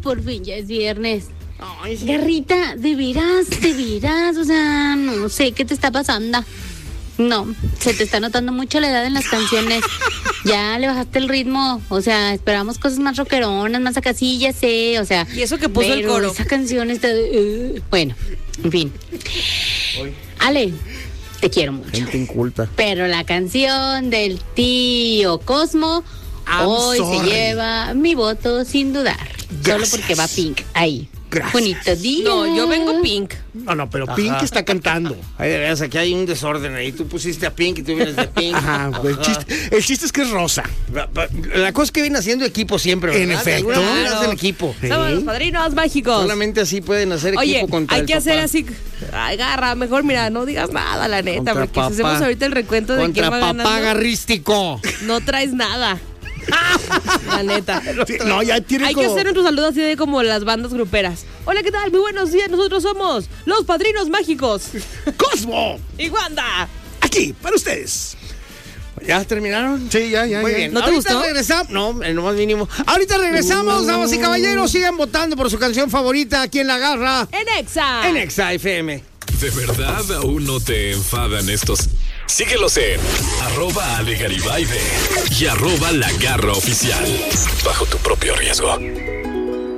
por fin ya es viernes. Ay, sí. Garrita, de veras, o sea, no sé qué te está pasando. No, se te está notando mucho la edad en las canciones. Ya le bajaste el ritmo, o sea, esperamos cosas más rockeronas, más acá, sí, ya sé, o sea. Y eso que puso el pero coro. esa canción está bueno, en fin. Ale, te quiero mucho. Gente inculta. Pero la canción del tío Cosmo hoy sorry. se lleva mi voto sin dudar. Solo porque va Pink ahí. Gracias. Bonito día. No, yo vengo Pink. No, pero Pink está cantando. Ay, de veras, aquí hay un desorden ahí. Tú pusiste a Pink y tú vienes de Pink. Ajá, el chiste es que es rosa. La cosa es que viene haciendo equipo siempre, ¿verdad? En efecto. De alguna manera Claro. hacen equipo. Somos los padrinos mágicos. Solamente así pueden hacer Oye, equipo contra hay el que hacer papá. así. Ay, Garra, mejor mira, no digas nada, la neta, Contra porque papá. si hacemos ahorita el recuento de Contra quién va papá ganando, garrístico. no traes nada. La neta. Sí, no, ya tiene Hay que hacer nuestros saludos así de como las bandas gruperas. Hola, ¿qué tal? Muy buenos días, nosotros somos los Padrinos Mágicos. Cosmo, Y Wanda. aquí, para ustedes. ¿Ya terminaron? Sí, ya. Muy bien. ¿No te Ahorita gustó? regresamos. No, nomás mínimo. Ahorita regresamos, damas y caballeros. Sigan votando por su canción favorita aquí en La Garra. En Exa. En Exa FM. ¿De verdad aún no te enfadan estos? Síguelos en @AleGaribaybe y @LaGarraOficial. Bajo tu propio riesgo.